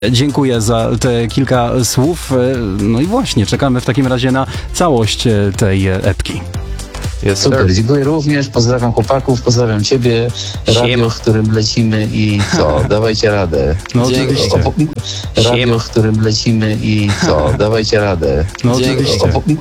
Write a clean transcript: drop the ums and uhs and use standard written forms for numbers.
Dziękuję za te kilka słów. No i właśnie, czekamy w takim razie na całość tej epki. Jest Super, dziękuję również, pozdrawiam chłopaków, pozdrawiam ciebie, radio, w którym lecimy i co, dawajcie radę. No oczywiście. Radio, w którym lecimy i co, dawajcie radę. No oczywiście.